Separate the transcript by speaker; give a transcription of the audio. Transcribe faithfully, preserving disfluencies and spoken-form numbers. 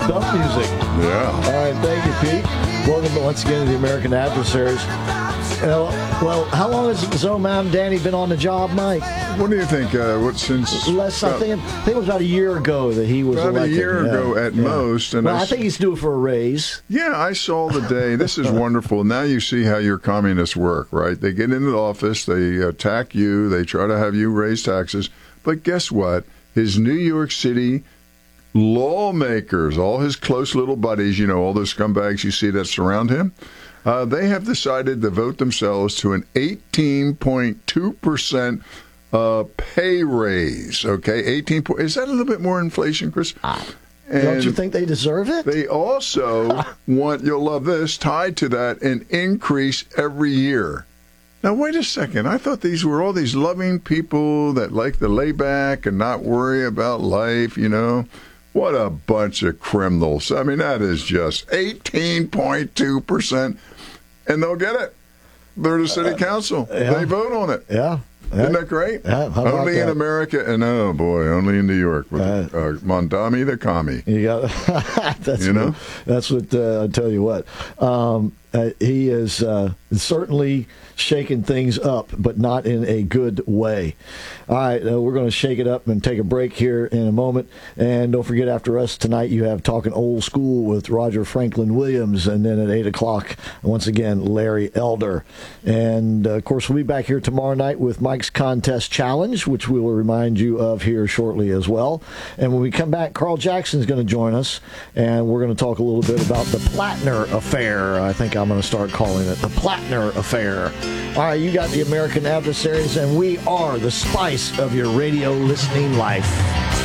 Speaker 1: Dump music.
Speaker 2: Yeah.
Speaker 1: All right, thank you, Pete. Welcome once again to the American Adversaries. Uh, well, how long has Zone Mountain Danny been on the job, Mike?
Speaker 2: What do you think? Uh, what since?
Speaker 1: Less, I think. I think it was about a year ago that he was
Speaker 2: About
Speaker 1: elected.
Speaker 2: a year
Speaker 1: yeah.
Speaker 2: ago at
Speaker 1: yeah.
Speaker 2: most. And
Speaker 1: well,
Speaker 2: I,
Speaker 1: I think he's due for a raise.
Speaker 2: Yeah, I saw the day. This is wonderful. Now you see how your communists work, right? They get into the office, they attack you, they try to have you raise taxes. But guess what? His New York City lawmakers, all his close little buddies, you know, all those scumbags you see that surround him, uh, they have decided to vote themselves to an eighteen point two percent uh, pay raise. Okay, eighteen. Po- is that a little bit more inflation, Chris?
Speaker 1: And don't you think they deserve it?
Speaker 2: They also want, you'll love this, tied to that, an increase every year. Now, wait a second. I thought these were all these loving people that like to lay back and not worry about life, you know. What a bunch of criminals. I mean, that is just eighteen point two percent, and they'll get it. They're the city council.
Speaker 1: Uh, yeah.
Speaker 2: They vote on it.
Speaker 1: Yeah.
Speaker 2: Isn't that great?
Speaker 1: Yeah, how about
Speaker 2: only in
Speaker 1: that?
Speaker 2: America, and oh boy, only in New York with
Speaker 1: Uh,
Speaker 2: uh, Mondami the commie.
Speaker 1: You got that's
Speaker 2: You know?
Speaker 1: what, that's what uh, I tell you what. Um, uh, he is uh, certainly shaking things up, but not in a good way. All right, uh, we're going to shake it up and take a break here in a moment. And don't forget, after us tonight, you have Talking Old School with Roger Franklin Williams, and then at eight o'clock, once again, Larry Elder. And uh, of course, we'll be back here tomorrow night with Mike's Contest Challenge, which we will remind you of here shortly as well. And when we come back, Carl Jackson is going to join us, and we're going to talk a little bit about the Plattner Affair. I think I'm going to start calling it the Plattner Affair. All right, you got the American Adversaries, and we are the spice of your radio listening life.